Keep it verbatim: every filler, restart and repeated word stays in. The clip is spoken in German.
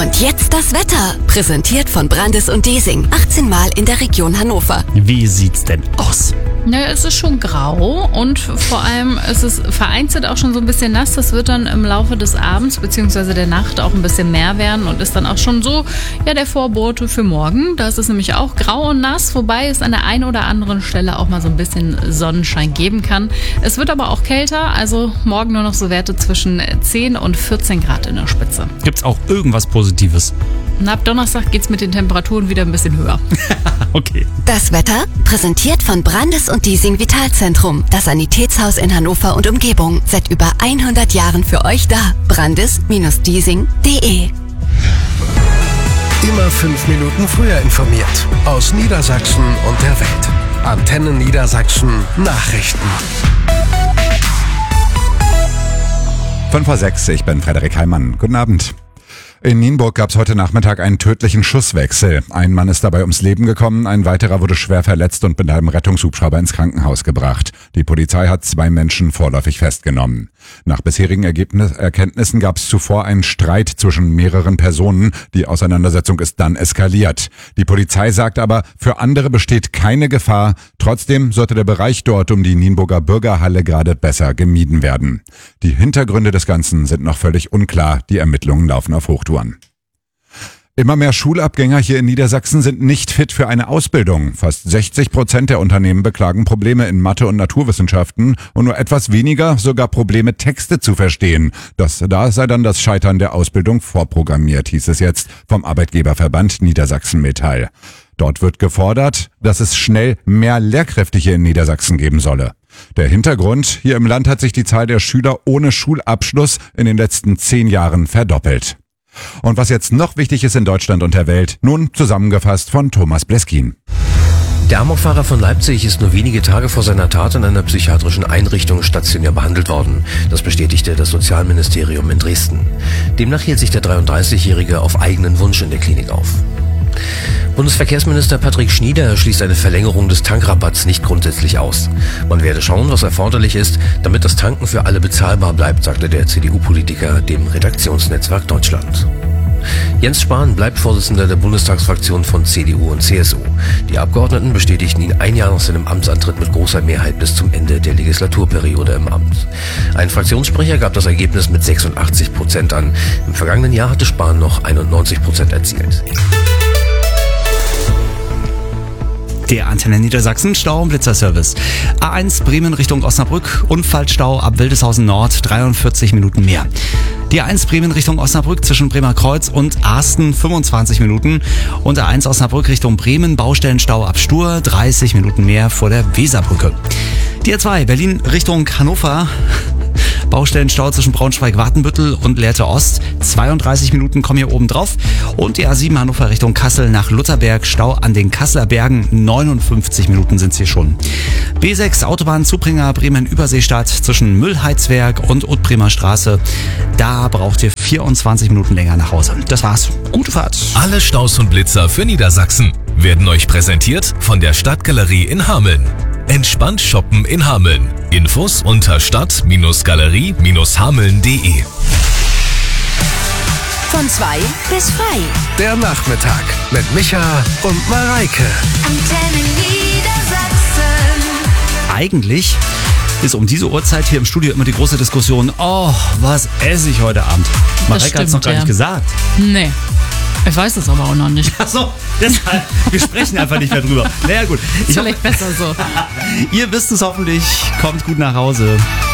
Und jetzt das Wetter. Präsentiert von Brandis und Desing. achtzehn Mal in der Region Hannover. Wie sieht's denn aus? Naja, es ist schon grau und vor allem ist es vereinzelt auch schon so ein bisschen nass. Das wird dann im Laufe des Abends bzw. der Nacht auch ein bisschen mehr werden und ist dann auch schon so, ja, der Vorbote für morgen. Da ist es nämlich auch grau und nass, wobei es an der einen oder anderen Stelle auch mal so ein bisschen Sonnenschein geben kann. Es wird aber auch kälter, also morgen nur noch so Werte zwischen zehn und vierzehn Grad in der Spitze. Gibt's auch irgendwas Positives? Und ab Donnerstag geht's mit den Temperaturen wieder ein bisschen höher. Okay. Das Wetter präsentiert von Brandis und Desing Vitalzentrum. Das Sanitätshaus in Hannover und Umgebung. Seit über hundert Jahren für euch da. Brandis Desing punkt de. Immer fünf Minuten früher informiert. Aus Niedersachsen und der Welt. Antennen Niedersachsen Nachrichten. fünf vor sechs, ich bin Frederik Heimann. Guten Abend. In Nienburg gab es heute Nachmittag einen tödlichen Schusswechsel. Ein Mann ist dabei ums Leben gekommen, ein weiterer wurde schwer verletzt und mit einem Rettungshubschrauber ins Krankenhaus gebracht. Die Polizei hat zwei Menschen vorläufig festgenommen. Nach bisherigen Ergebnis- Erkenntnissen gab es zuvor einen Streit zwischen mehreren Personen. Die Auseinandersetzung ist dann eskaliert. Die Polizei sagt aber, für andere besteht keine Gefahr. Trotzdem sollte der Bereich dort um die Nienburger Bürgerhalle gerade besser gemieden werden. Die Hintergründe des Ganzen sind noch völlig unklar. Die Ermittlungen laufen auf Hochtouren. Immer mehr Schulabgänger hier in Niedersachsen sind nicht fit für eine Ausbildung. Fast sechzig Prozent der Unternehmen beklagen Probleme in Mathe und Naturwissenschaften und nur etwas weniger sogar Probleme, Texte zu verstehen. Das, da sei dann das Scheitern der Ausbildung vorprogrammiert, hieß es jetzt vom Arbeitgeberverband Niedersachsen Metall. Dort wird gefordert, dass es schnell mehr Lehrkräfte hier in Niedersachsen geben solle. Der Hintergrund: Hier im Land hat sich die Zahl der Schüler ohne Schulabschluss in den letzten zehn Jahren verdoppelt. Und was jetzt noch wichtig ist in Deutschland und der Welt, nun zusammengefasst von Thomas Bleskin. Der Amokfahrer von Leipzig ist nur wenige Tage vor seiner Tat in einer psychiatrischen Einrichtung stationär behandelt worden. Das bestätigte das Sozialministerium in Dresden. Demnach hielt sich der dreiunddreißigjährige auf eigenen Wunsch in der Klinik auf. Bundesverkehrsminister Patrick Schnieder schließt eine Verlängerung des Tankrabatts nicht grundsätzlich aus. Man werde schauen, was erforderlich ist, damit das Tanken für alle bezahlbar bleibt, sagte der C D U-Politiker dem Redaktionsnetzwerk Deutschland. Jens Spahn bleibt Vorsitzender der Bundestagsfraktion von C D U und C S U. Die Abgeordneten bestätigten ihn ein Jahr nach seinem Amtsantritt mit großer Mehrheit bis zum Ende der Legislaturperiode im Amt. Ein Fraktionssprecher gab das Ergebnis mit sechsundachtzig Prozent an. Im vergangenen Jahr hatte Spahn noch einundneunzig Prozent erzielt. Der Antenne Niedersachsen Stau- und Blitzerservice. A eins Bremen Richtung Osnabrück, Unfallstau ab Wildeshausen Nord, dreiundvierzig Minuten mehr. Die A eins Bremen Richtung Osnabrück zwischen Bremer Kreuz und Arsten, fünfundzwanzig Minuten. Und A eins Osnabrück Richtung Bremen, Baustellenstau ab Stur, dreißig Minuten mehr vor der Weserbrücke. Die A zwei Berlin Richtung Hannover, Baustellenstau zwischen Braunschweig-Wartenbüttel und Lehrte Ost. zweiunddreißig Minuten kommen hier oben drauf. Und die A sieben Hannover Richtung Kassel nach Lutherberg. Stau an den Kasseler Bergen. neunundfünfzig Minuten sind es hier schon. B sechs Autobahn Zubringer Bremen-Überseestadt zwischen Müllheizwerk und Ottbremer Straße. Da braucht ihr vierundzwanzig Minuten länger nach Hause. Das war's. Gute Fahrt. Alle Staus und Blitzer für Niedersachsen werden euch präsentiert von der Stadtgalerie in Hameln. Entspannt shoppen in Hameln. Infos unter stadt-galerie-hameln punkt de. Von zwei bis frei. Der Nachmittag mit Micha und Mareike. Antenne Niedersachsen. Eigentlich ist um diese Uhrzeit hier im Studio immer die große Diskussion, oh, was esse ich heute Abend? Mareike hat es noch gar ja. nicht gesagt. Nee. Ich weiß es aber auch noch nicht. Achso, deshalb, wir sprechen einfach nicht mehr drüber. Naja gut. Ist vielleicht besser so. Ihr wisst es hoffentlich. Kommt gut nach Hause.